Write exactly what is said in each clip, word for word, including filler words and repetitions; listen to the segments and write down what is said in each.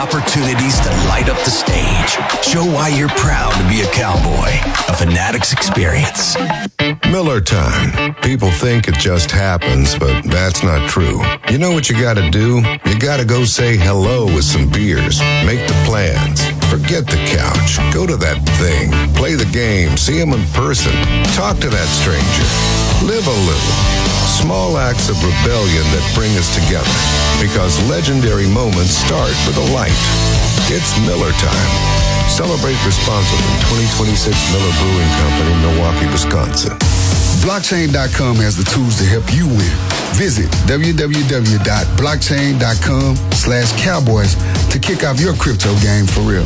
Opportunities to light up the stage. Show why you're proud to be a Cowboy. A Fanatics experience. Miller time. People think it just happens, but that's not true. You know what you gotta do? You gotta go say hello with some beers. Make the plans. Forget the couch. Go to that thing. Play the game. See him in person. Talk to that stranger. Live a little. Small acts of rebellion that bring us together. Because legendary moments start with a light. It's Miller time. Celebrate responsibly. twenty twenty-six Miller Brewing Company, Milwaukee, Wisconsin. Blockchain dot com has the tools to help you win. Visit w w w dot blockchain dot com slash cowboys to kick off your crypto game for real.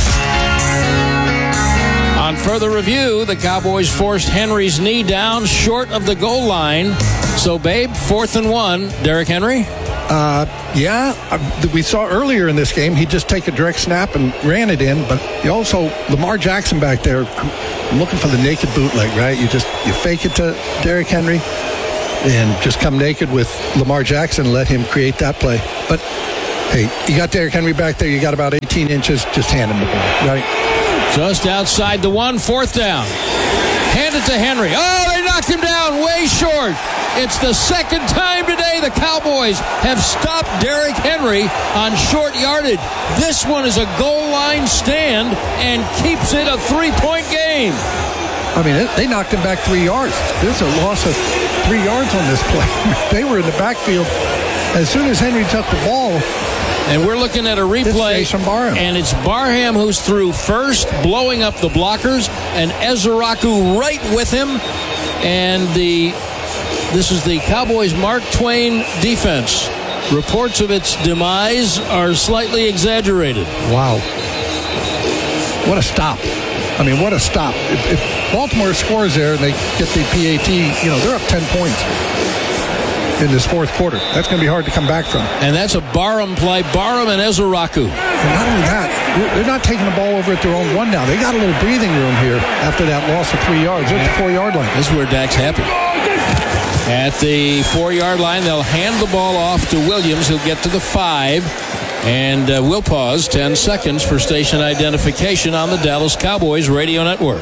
On further review, the Cowboys forced Henry's knee down short of the goal line. So, babe, fourth and one. Derrick Henry? Uh, yeah, uh, we saw earlier in this game, he just take a direct snap and ran it in, but he also, Lamar Jackson back there, I'm looking for the naked bootleg, right? You just, you fake it to Derrick Henry and just come naked with Lamar Jackson and let him create that play. But, hey, you got Derrick Henry back there, you got about eighteen inches, just hand him the ball, right? Just outside the one, fourth down. Hand it to Henry. Oh, they knocked him down way short. It's the second time today the Cowboys have stopped Derrick Henry on short yardage. This one is a goal line stand and keeps it a three-point game. I mean, they knocked him back three yards. There's a loss of three yards on this play. They were in the backfield. As soon as Henry took the ball, and we're looking at a replay, and it's Barham who's through first, blowing up the blockers, and Ezeraku right with him. And the this is the Cowboys' Mark Twain defense. Reports of its demise are slightly exaggerated. Wow. What a stop. I mean, what a stop. If, if Baltimore scores there and they get the P A T, you know, they're up ten points. In this fourth quarter. That's going to be hard to come back from. And that's a Barham play. Barham and Ezeraku. And not only that, they're not taking the ball over at their own one now. They got a little breathing room here after that loss of three yards. They're at the four-yard line. This is where Dak's happy. At the four-yard line, they'll hand the ball off to Williams. He'll get to the five. And uh, we'll pause ten seconds for station identification on the Dallas Cowboys radio network.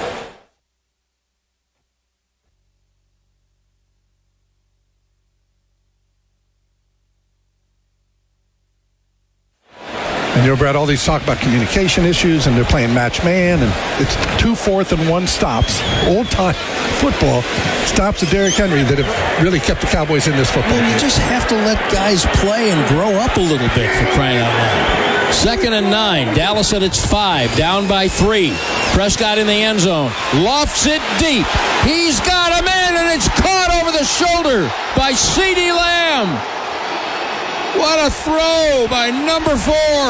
And you know, Brad, all these talk about communication issues, and they're playing match man, and it's two fourth and one stops, old time football stops of Derrick Henry that have really kept the Cowboys in this football well, game. You just have to let guys play and grow up a little bit, for crying out loud. Second and nine. Dallas at its five, down by three. Prescott in the end zone, lofts it deep. He's got a man, and it's caught over the shoulder by CeeDee Lamb. What a throw by number four.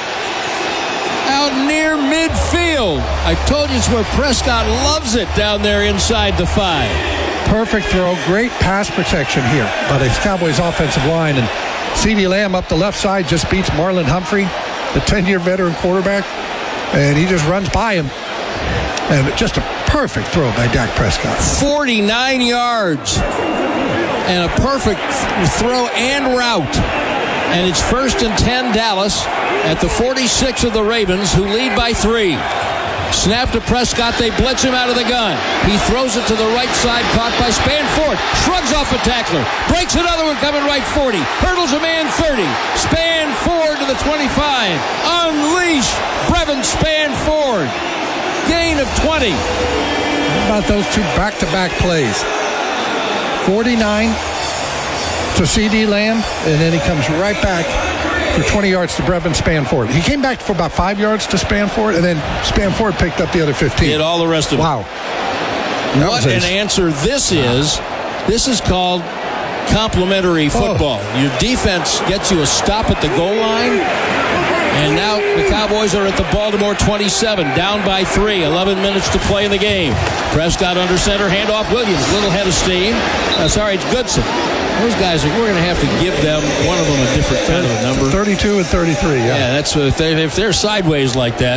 Out near midfield. I told you it's where Prescott loves it, down there inside the five. Perfect throw. Great pass protection here by the Cowboys offensive line. And CeeDee Lamb up the left side just beats Marlon Humphrey, the ten-year veteran quarterback. And he just runs by him. And just a perfect throw by Dak Prescott. forty-nine yards. And a perfect throw and route. And it's first and ten Dallas at the forty-six of the Ravens, who lead by three. Snap to Prescott. They blitz him out of the gun. He throws it to the right side, caught by Spanford. Shrugs off a tackler. Breaks another one coming right forty. Hurdles a man thirty. Spanford to the twenty-five. Unleash Brevin Spanford. Gain of twenty. How about those two back-to-back plays? forty-nine to CeeDee Lamb, and then he comes right back for twenty yards to Brevin Spanford. He came back for about five yards to Spanford, and then Spanford picked up the other fifteen. Did all the rest of it. Wow. What an answer this is. This is called complementary football. Oh. Your defense gets you a stop at the goal line, and now the Cowboys are at the Baltimore twenty-seven, down by three, eleven minutes to play in the game. Prescott under center, handoff Williams, little head of steam. Uh, sorry, it's Goodson. Those guys, are, we're going to have to give them, one of them, a different kind of a number. thirty-two and thirty-three, yeah. Yeah, that's if, they, if they're sideways like that.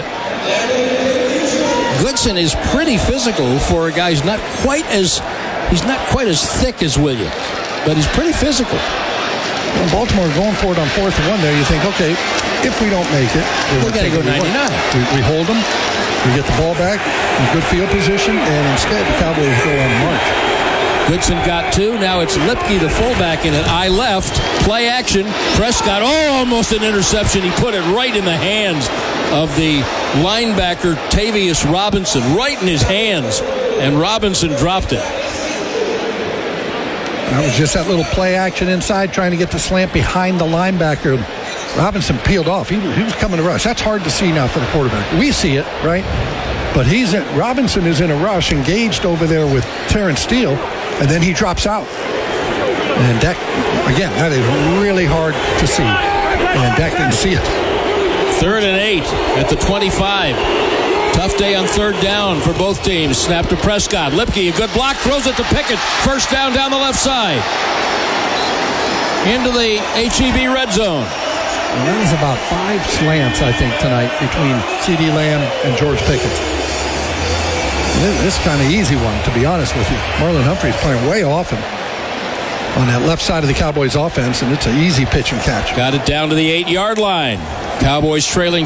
Goodson is pretty physical for a guy who's not quite as, he's not quite as thick as Williams, but he's pretty physical. When Baltimore going for it on fourth and one there, you think, okay, if we don't make it, we got to go ninety-nine. We, we hold them, we get the ball back in good field position, and instead the Cowboys go on the march. Goodson got two. Now it's Lipke, the fullback, in an eye left. Play action. Prescott, oh, almost an interception. He put it right in the hands of the linebacker, Tavius Robinson, right in his hands, and Robinson dropped it. That was just that little play action inside, trying to get the slant behind the linebacker. Robinson peeled off. He, he was coming to rush. That's hard to see now for the quarterback. We see it, right? But he's in, Robinson is in a rush, engaged over there with Terrence Steele, and then he drops out. And Dak, again, that is really hard to see. And Dak didn't see it. Third and eight at the twenty-five. Tough day on third down for both teams. Snap to Prescott. Lipke, a good block, throws it to Pickett. First down down the left side. Into the H E B red zone. And that is about five slants, I think, tonight between CeeDee Lamb and George Pickens. This is kind of easy one, to be honest with you. Marlon Humphrey's playing way often on that left side of the Cowboys offense, and it's an easy pitch and catch. Got it down to the eight-yard line. Cowboys trailing